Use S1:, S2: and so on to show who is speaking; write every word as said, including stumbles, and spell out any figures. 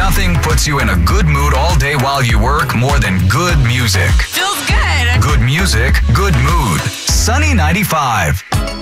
S1: Nothing puts you in a good mood all day while you work more than good music.
S2: Feels good.
S1: Good music, good mood. Sunny ninety-five.